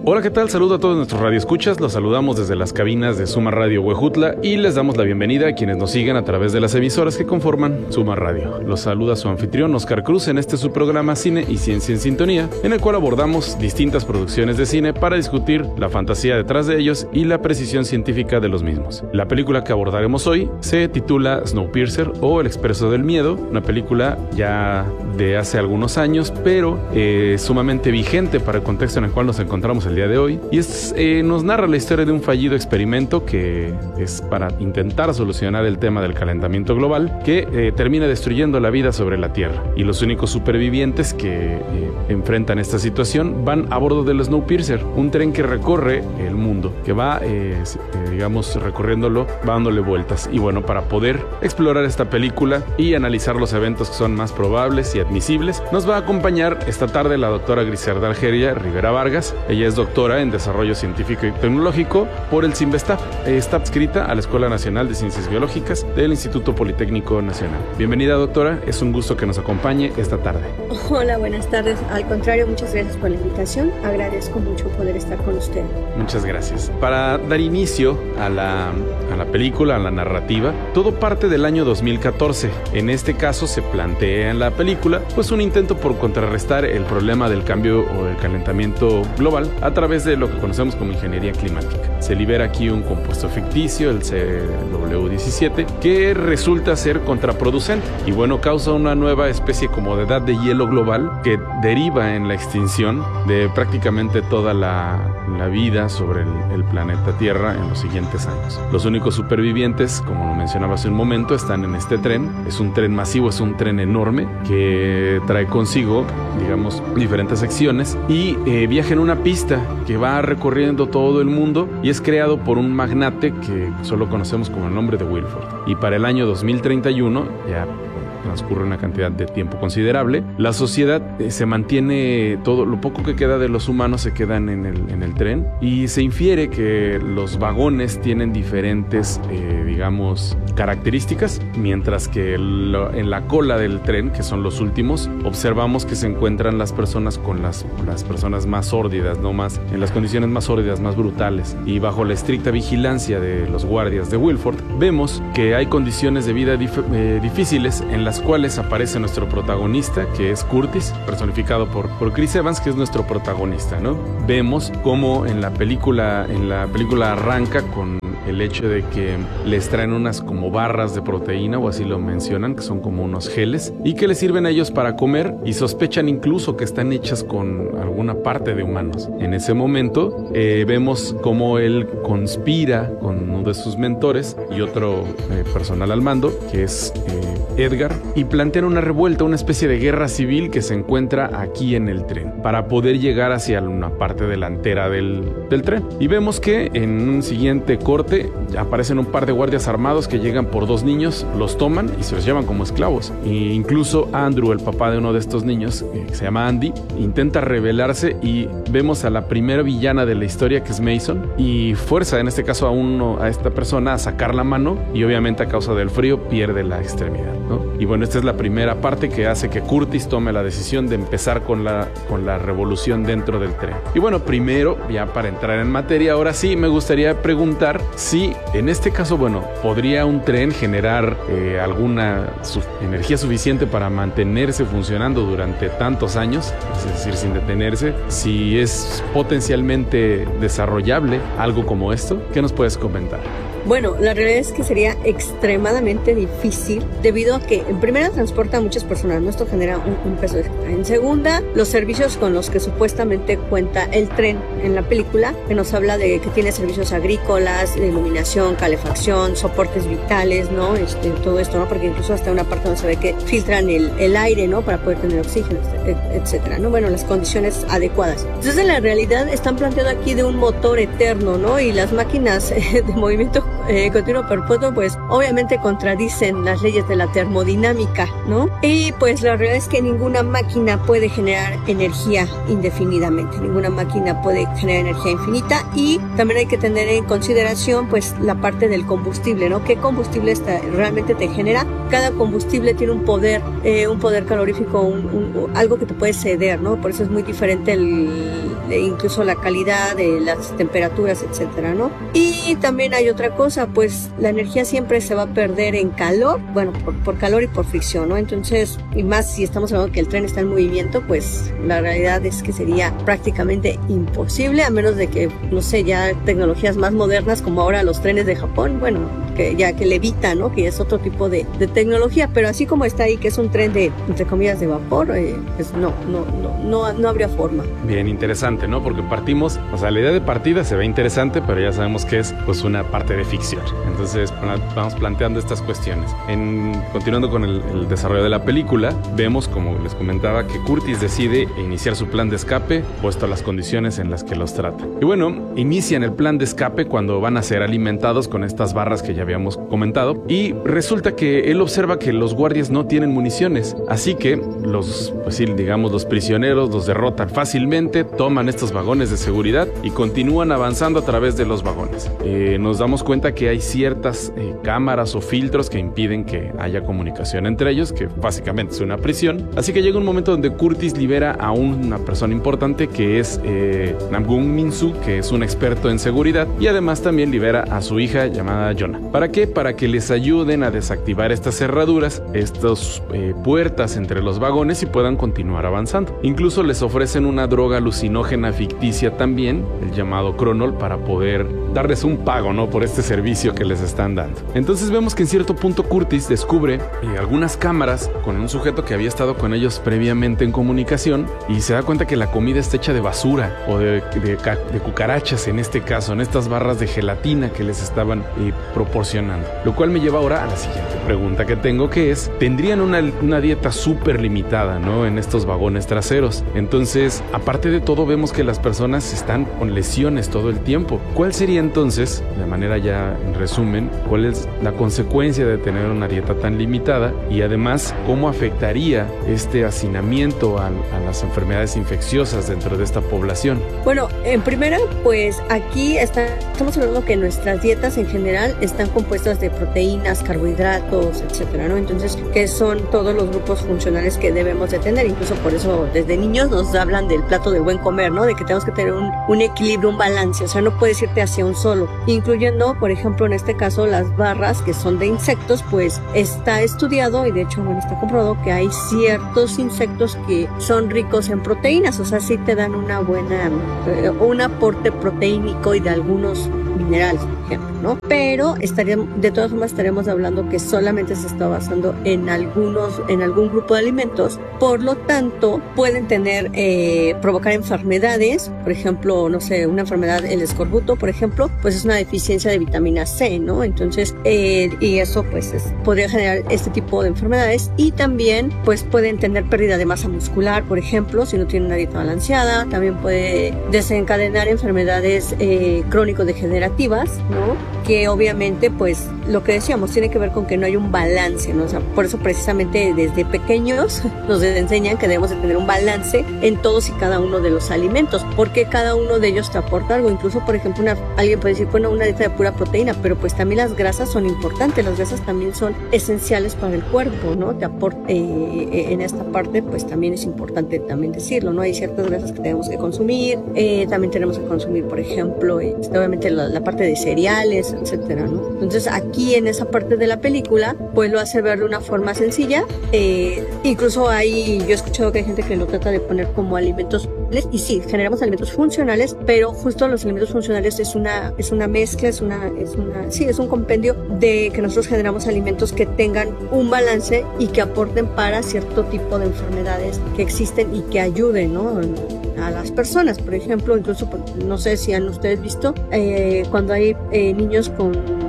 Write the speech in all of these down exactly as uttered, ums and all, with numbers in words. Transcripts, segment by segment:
Hola, ¿qué tal? Saludo a todos nuestros radioescuchas. Los saludamos desde las cabinas de Suma Radio Huejutla y les damos la bienvenida a quienes nos siguen a través de las emisoras que conforman Suma Radio. Los saluda su anfitrión Oscar Cruz en este su programa Cine y Ciencia en Sintonía, en el cual abordamos distintas producciones de cine para discutir la fantasía detrás de ellos y la precisión científica de los mismos. La película que abordaremos hoy se titula Snowpiercer o El Expreso del Miedo, una película ya de hace algunos años, pero eh, sumamente vigente para el contexto en el cual nos encontramos el día de hoy, y es, eh, nos narra la historia de un fallido experimento que es para intentar solucionar el tema del calentamiento global que eh, termina destruyendo la vida sobre la Tierra, y los únicos supervivientes que eh, enfrentan esta situación van a bordo del Snowpiercer, un tren que recorre el mundo, que va eh, eh, digamos recorriéndolo, va dándole vueltas. Y bueno, para poder explorar esta película y analizar los eventos que son más probables y admisibles, nos va a acompañar esta tarde la doctora Griselda Argelia Rivera Vargas. Ella es doctora en Desarrollo Científico y Tecnológico por el CIMBESTAF. Está adscrita a la Escuela Nacional de Ciencias Biológicas del Instituto Politécnico Nacional. Bienvenida, doctora, es un gusto que nos acompañe esta tarde. Hola, buenas tardes. Al contrario, muchas gracias por la invitación. Agradezco mucho poder estar con usted. Muchas gracias. Para dar inicio a la, a la película, a la narrativa, todo parte del año dos mil catorce. En este caso se plantea en la película pues un intento por contrarrestar el problema del cambio o del calentamiento global a través de lo que conocemos como ingeniería climática. Se libera aquí un compuesto ficticio, el C W diecisiete, que resulta ser contraproducente y bueno, causa una nueva especie como de edad de hielo global que deriva en la extinción de prácticamente toda la, la vida sobre el, el planeta Tierra en los siguientes años. Los únicos supervivientes, como lo mencionaba hace un momento, están en este tren. Es un tren masivo, es un tren enorme que trae consigo, digamos, diferentes secciones y eh, viaja en una pista que va recorriendo todo el mundo y es creado por un magnate que solo conocemos como el nombre de Wilford. Y para el año dos mil treinta y uno, ya transcurre una cantidad de tiempo considerable, la sociedad eh, se mantiene, todo lo poco que queda de los humanos se quedan en el, en el tren, y se infiere que los vagones tienen diferentes, eh, digamos, características, mientras que lo, en la cola del tren, que son los últimos, observamos que se encuentran las personas con las, las personas más sórdidas, no más, en las condiciones más sórdidas, más brutales, y bajo la estricta vigilancia de los guardias de Wilford, vemos que hay condiciones de vida dif eh, difíciles en las cuales aparece nuestro protagonista, que es Curtis, personificado por, por Chris Evans, que es nuestro protagonista, ¿no? Vemos cómo en la película, en la película arranca con el hecho de que les traen unas como barras de proteína, o así lo mencionan, que son como unos geles, y que les sirven a ellos para comer, y sospechan incluso que están hechas con alguna parte de humanos. En ese momento eh, vemos cómo él conspira con uno de sus mentores y otro eh, personal al mando, que es eh, Edgar, y plantean una revuelta, una especie de guerra civil que se encuentra aquí en el tren, para poder llegar hacia una parte delantera del, del tren. Y vemos que en un siguiente corte aparecen un par de guardias armados que llegan por dos niños, los toman y se los llevan como esclavos. E incluso Andrew, el papá de uno de estos niños, eh, que se llama Andy, intenta rebelarse, y vemos a la primera villana de la historia, que es Mason, y fuerza en este caso a uno, a esta persona a sacar la mano, y obviamente a causa del frío pierde la extremidad, ¿no? Y bueno, esta es la primera parte que hace que Curtis tome la decisión de empezar con la, con la revolución dentro del tren. Y bueno, primero, ya para entrar en materia, ahora sí me gustaría preguntar si en este caso, bueno, ¿podría un tren generar eh, alguna su energía suficiente para mantenerse funcionando durante tantos años? Es decir, sin detenerse. Si es potencialmente desarrollable algo como esto, ¿qué nos puedes comentar? Bueno, la realidad es que sería extremadamente difícil debido a que en primera transporta a muchas personas, ¿no? Esto genera un, un peso extra. En segunda, los servicios con los que supuestamente cuenta el tren en la película, que nos habla de que tiene servicios agrícolas, de iluminación, calefacción, soportes vitales, ¿no? Este, todo esto, ¿no? Porque incluso hasta una parte donde se ve que filtran el, el aire, ¿no? Para poder tener oxígeno, etcétera, ¿no? Bueno, las condiciones adecuadas. Entonces, en la realidad están planteando aquí de un motor eterno, ¿no? Y las máquinas de movimiento eh, continuo perpetuo, pues obviamente contradicen las leyes de la termodinámica, ¿no? Y pues la realidad es que ninguna máquina puede generar energía indefinidamente, ninguna máquina puede generar energía infinita, y también hay que tener en consideración pues la parte del combustible, ¿no? ¿Qué combustible está, realmente te genera? Cada combustible tiene un poder, eh, un poder calorífico, un, un, algo que te puede ceder, ¿no? Por eso es muy diferente el, incluso la calidad de las temperaturas, etcétera, ¿no? Y también hay otra cosa, pues la energía siempre se va a perder en calor, bueno, por, por calor y por fricción, ¿no? Entonces, y más si estamos hablando que el tren está en movimiento, pues la realidad es que sería prácticamente imposible, a menos de que, no sé, ya tecnologías más modernas como ahora los trenes de Japón, bueno, que ya que levitan, ¿no? Que es otro tipo de, de tecnología, pero así como está ahí, que es un tren de, entre comillas, de vapor, eh, pues no, no, no, no, no habría forma. Bien interesante, ¿no? Porque partimos, o sea, la idea de partida se ve interesante, pero ya sabemos que es pues una parte de ficción. Entonces vamos planteando estas cuestiones. En, continuando con el, el desarrollo de la película, vemos, como les comentaba, que Curtis decide iniciar su plan de escape, puesto a las condiciones en las que los trata. Y bueno, inician el plan de escape cuando van a ser alimentados con estas barras que ya habíamos comentado, y resulta que él observa que los guardias no tienen municiones, así que los, pues sí, digamos, los prisioneros los derrotan fácilmente, toman estos vagones de seguridad y continúan avanzando a través de los vagones. Eh, nos damos cuenta que hay ciertas eh, cámaras o filtros que impiden que haya comunicación entre ellos, que básicamente es una prisión, así que llega un momento donde Curtis libera a una persona importante que es eh, Namgung Min-soo, que es un experto en seguridad, y además también libera a su hija llamada Yona. ¿Para qué? Para que les ayuden a desactivar estas cerraduras, estas eh, puertas entre los vagones, y puedan continuar avanzando. Incluso les ofrecen una droga alucinógena ficticia también, el llamado Cronol, para poder darles un pago, ¿no? Por este servicio que les están dando. Entonces vemos que en cierto punto Curtis descubre eh, algunas cámaras con un sujeto que había estado con ellos previamente en comunicación, y se da cuenta que la comida está hecha de basura o de, de, de cucarachas, en este caso, en estas barras de gelatina que les estaban eh, proporcionando. Lo cual me lleva ahora a la siguiente pregunta que tengo, que es, tendrían una, una dieta súper limitada, ¿no? En estos vagones traseros. Entonces, aparte de todo, vemos que las personas están con lesiones todo el tiempo. ¿Cuál sería entonces, de manera ya en resumen, cuál es la consecuencia de tener una dieta tan limitada, y además cómo afectaría este hacinamiento a, a las enfermedades infecciosas dentro de esta población? Bueno, en primera, pues aquí está, estamos hablando que nuestras dietas en general están compuestas de proteínas, carbohidratos, etcétera, ¿no? Entonces, que son todos los grupos funcionales que debemos de tener. Incluso por eso desde niños nos hablan del plato del buen comer, ¿no? De que tenemos que tener un, un equilibrio, un balance, o sea, no puedes irte hacia un solo, incluyendo, por ejemplo, en este caso, las barras que son de insectos, pues está estudiado, y de hecho, bueno, está comprobado que hay ciertos insectos que son ricos en proteínas, o sea, sí te dan una buena, eh, un aporte proteínico y de algunos minerales, por ejemplo, ¿no? Pero estaríamos, de todas formas estaremos hablando que solamente se está basando en algunos, en algún grupo de alimentos, por lo tanto pueden tener, eh, provocar enfermedades, por ejemplo, no sé, una enfermedad, el escorbuto, por ejemplo, pues es una deficiencia de vitamina C, ¿no? Entonces, eh, y eso pues es, podría generar este tipo de enfermedades, y también pues pueden tener pérdida de masa muscular, por ejemplo, si no tienen una dieta balanceada. También puede desencadenar enfermedades eh, crónico-degenerativas, ¿no? Que obviamente, pues, lo que decíamos, tiene que ver con que no hay un balance, ¿no? O sea, por eso precisamente desde pequeños nos enseñan que debemos de tener un balance en todos y cada uno de los alimentos, porque cada uno de ellos te aporta algo. Incluso, por ejemplo, una, alguien puede decir, bueno, una dieta de pura proteína, pero pues también las grasas son importantes, las grasas también son esenciales para el cuerpo, ¿no? Te aporta, eh, en esta parte, pues también es importante también decirlo, ¿no? Hay ciertas grasas que tenemos que consumir, eh, también tenemos que consumir, por ejemplo, este, obviamente la, la parte de cereales, etcétera, ¿no? Entonces aquí en esa parte de la película pues lo hace ver de una forma sencilla, eh, incluso hay, yo he escuchado que hay gente que lo trata de poner como alimentos, y sí, generamos alimentos funcionales, pero justo los alimentos funcionales es una, es una mezcla, es una, es una, sí, es un compendio de que nosotros generamos alimentos que tengan un balance y que aporten para cierto tipo de enfermedades que existen y que ayuden, ¿no?, a las personas. Por ejemplo, incluso, no sé si han ustedes visto, eh, cuando hay eh, niños con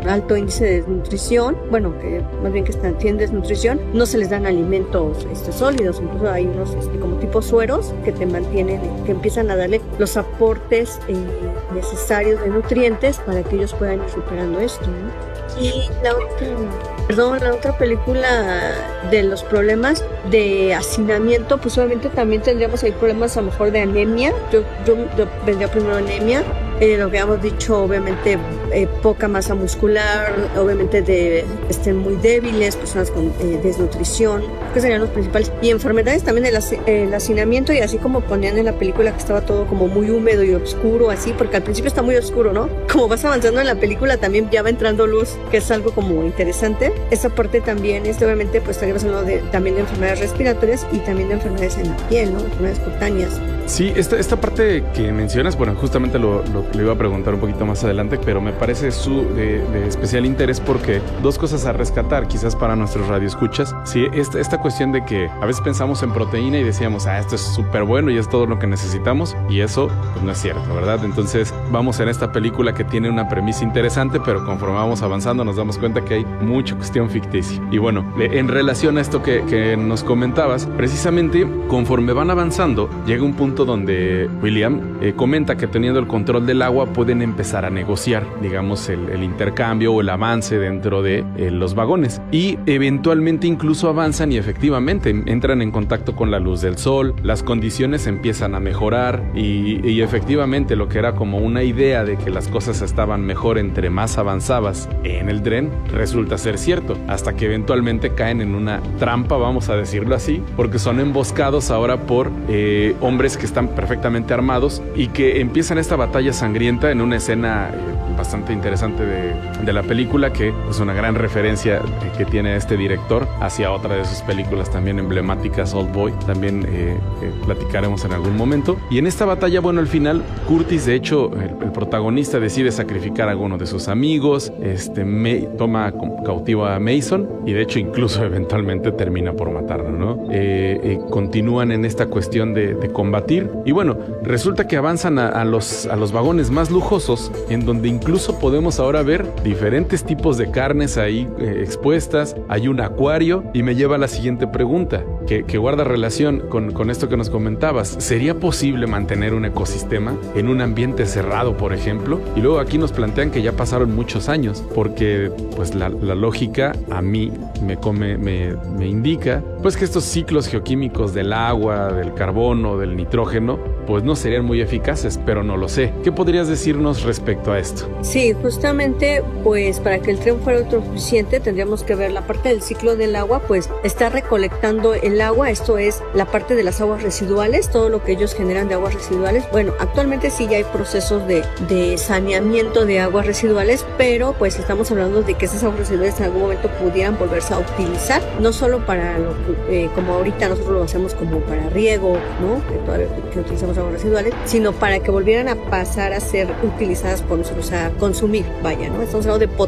alto índice de desnutrición, bueno, que más bien que están, tienen desnutrición, no se les dan alimentos este, sólidos, incluso hay unos este, como tipo sueros que te mantienen, que empiezan a darle los aportes eh, necesarios de nutrientes para que ellos puedan ir superando esto, ¿no? Y la otra, perdón, la otra película de los problemas de hacinamiento, pues obviamente también tendríamos ahí problemas a lo mejor de anemia. Yo, yo, yo vendría primero anemia. Eh, lo que habíamos dicho, obviamente eh, poca masa muscular, obviamente de estén muy débiles, personas con eh, desnutrición, que serían los principales. Y enfermedades también del el hacinamiento, y así como ponían en la película que estaba todo como muy húmedo y oscuro, así, porque al principio está muy oscuro, ¿no? Como vas avanzando en la película también ya va entrando luz, que es algo como interesante. Esa parte también es, obviamente, pues estaríamos hablando de, también de enfermedades respiratorias y también de enfermedades en la piel, ¿no? Enfermedades cutáneas. Sí, esta, esta parte que mencionas, bueno, justamente lo, lo, lo iba a preguntar un poquito más adelante, pero me parece su, de, de especial interés porque dos cosas a rescatar quizás para nuestros radioescuchas. Sí, esta, esta cuestión de que a veces pensamos en proteína y decíamos, ah, esto es súper bueno y es todo lo que necesitamos, y eso pues no es cierto, ¿verdad? Entonces vamos en esta película que tiene una premisa interesante, pero conforme vamos avanzando nos damos cuenta que hay mucha cuestión ficticia. Y bueno, en relación a esto que, que nos comentabas, precisamente conforme van avanzando, llega un punto donde William eh, comenta que teniendo el control del agua pueden empezar a negociar, digamos, el, el intercambio o el avance dentro de eh, los vagones, y eventualmente incluso avanzan y efectivamente entran en contacto con la luz del sol, las condiciones empiezan a mejorar y, y efectivamente lo que era como una idea de que las cosas estaban mejor entre más avanzabas en el tren resulta ser cierto, hasta que eventualmente caen en una trampa, vamos a decirlo así, porque son emboscados ahora por eh, hombres que están perfectamente armados y que empiezan esta batalla sangrienta en una escena eh, bastante interesante de, de la película, que es una gran referencia que tiene este director hacia otra de sus películas también emblemáticas, Old Boy, también eh, eh, platicaremos en algún momento. Y en esta batalla, bueno, al final Curtis, de hecho, el, el protagonista decide sacrificar a alguno de sus amigos, este, May, toma cautivo a Mason y de hecho incluso eventualmente termina por matarlo, ¿no? Eh, eh, continúan en esta cuestión de, de combatir y bueno, resulta que avanzan a, a, los, a los vagones más lujosos, en donde incluso podemos ahora ver diferentes tipos de carnes ahí eh, expuestas, hay un acuario y me lleva a la siguiente pregunta, que, que guarda relación con, con esto que nos comentabas. ¿Sería posible mantener un ecosistema en un ambiente cerrado, por ejemplo? Y luego aquí nos plantean que ya pasaron muchos años, porque pues la, la lógica a mí me, come, me, me indica pues que estos ciclos geoquímicos del agua, del carbono, del nitrógeno, pues no serían muy eficaces, pero no lo sé. ¿Qué podrías decirnos respecto a esto? Sí, justamente, pues para que el tren fuera autosuficiente tendríamos que ver la parte del ciclo del agua, pues está recolectando el agua, esto es la parte de las aguas residuales, todo lo que ellos generan de aguas residuales. Bueno, actualmente sí ya hay procesos de, de saneamiento de aguas residuales, pero pues estamos hablando de que esas aguas residuales en algún momento pudieran volverse a utilizar, no solo para lo que, eh, como ahorita nosotros lo hacemos como para riego, ¿no? Que todavía que utilizamos aguas residuales, sino para que volvieran a pasar a ser utilizadas por nosotros, a consumir, vaya, ¿no? Estamos hablando de